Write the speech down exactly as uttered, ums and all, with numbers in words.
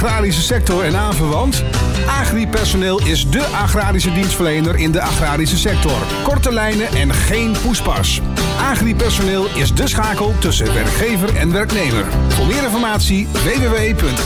agrarische sector en aanverwant? Agripersoneel is dé agrarische dienstverlener in de agrarische sector. Korte lijnen en geen poespas. Agripersoneel is de schakel tussen werkgever en werknemer. Voor meer informatie w w w punt